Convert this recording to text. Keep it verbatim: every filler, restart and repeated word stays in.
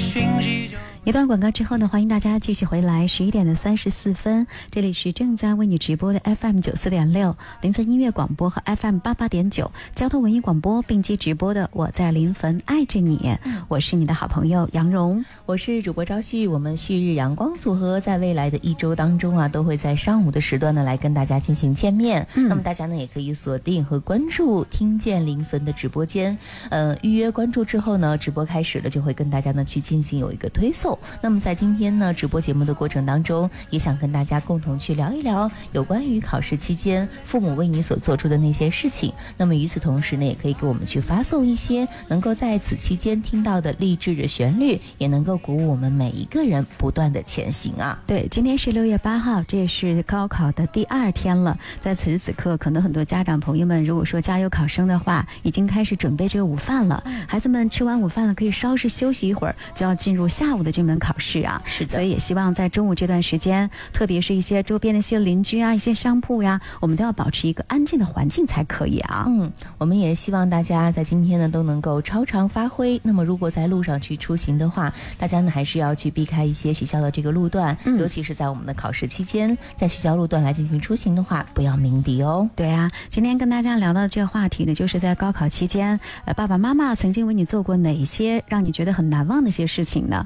一段广告之后呢，欢迎大家继续回来。十一点的三十四分，这里是正在为你直播的 F M 九四点六临汾音乐广播和 F M 八八点九交通文艺广播并机直播的我在临汾爱着你，我是你的好朋友杨蓉， 我是主播朝夕。我们旭日阳光组合在未来的一周当中啊，都会在上午的时段呢来跟大家进行见面。嗯、那么大家呢也可以锁定和关注听见临汾的直播间，呃，预约关注之后呢，直播开始了就会跟大家呢去进行有一个推送。那么在今天呢直播节目的过程当中，也想跟大家共同去聊一聊有关于考试期间父母为你所做出的那些事情。那么与此同时呢，也可以给我们去发送一些能够在此期间听到的励志的旋律，也能够鼓舞我们每一个人不断的前行啊。 对，今天是六月八号，这也是高考的第二天了。在此时此刻，可能很多家长朋友们如果说家有考生的话，已经开始准备这个午饭了。嗯、孩子们吃完午饭了，可以稍事休息一会儿，就要进入下午的这门考试啊。 是的， 所以也希望在中午这段时间，特别是一些周边的一些邻居啊、一些商铺呀，我们都要保持一个安静的环境才可以啊。 嗯，我们也希望大家在今天呢都能够超常发挥。那么如果在路上去出行的话，大家呢还是要去避开一些学校的这个路段，嗯、尤其是在我们的考试期间，在学校路段来进行出行的话，不要鸣笛哦。 对啊，今天跟大家聊到的这个话题呢，就是在高考期间，呃，爸爸妈妈曾经为你做过哪些让你觉得很难忘的一些事情呢？